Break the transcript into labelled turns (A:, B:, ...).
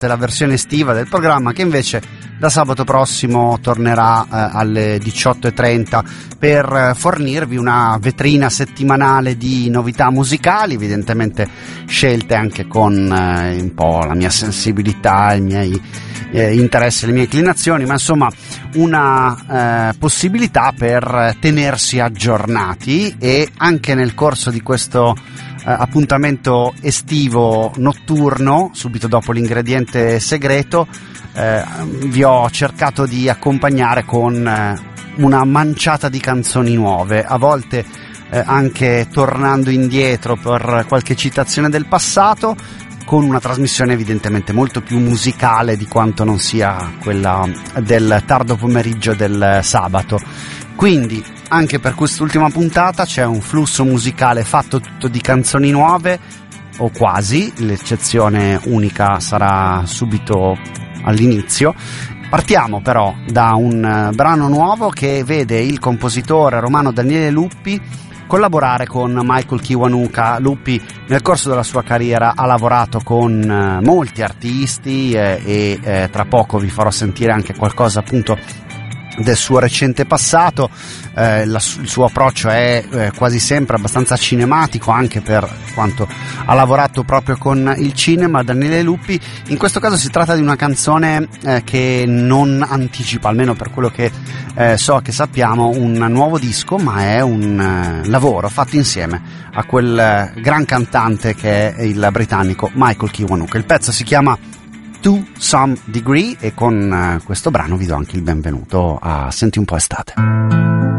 A: la versione estiva del programma, che invece da sabato prossimo tornerà alle 18:30 per fornirvi una vetrina settimanale di novità musicali, evidentemente scelte anche con un po' la mia sensibilità, i miei interessi, le mie inclinazioni, ma insomma una possibilità per tenersi aggiornati. E anche nel corso di questo appuntamento estivo notturno, subito dopo l'ingrediente segreto, vi ho cercato di accompagnare con una manciata di canzoni nuove, a volte anche tornando indietro per qualche citazione del passato, con una trasmissione evidentemente molto più musicale di quanto non sia quella del tardo pomeriggio del sabato. Quindi anche per quest'ultima puntata c'è un flusso musicale fatto tutto di canzoni nuove, o quasi, l'eccezione unica sarà subito all'inizio. Partiamo però da un brano nuovo che vede il compositore romano Daniele Luppi collaborare con Michael Kiwanuka. Luppi nel corso della sua carriera ha lavorato con molti artisti e tra poco vi farò sentire anche qualcosa appunto del suo recente passato. Il suo approccio è quasi sempre abbastanza cinematico, anche per quanto ha lavorato proprio con il cinema. Daniele Luppi, in questo caso si tratta di una canzone che non anticipa, almeno per quello che so che sappiamo, un nuovo disco, ma è un lavoro fatto insieme a quel gran cantante che è il britannico Michael Kiwanuka. Il pezzo si chiama To Some Degree e con questo brano vi do anche il benvenuto a Senti un po' Estate.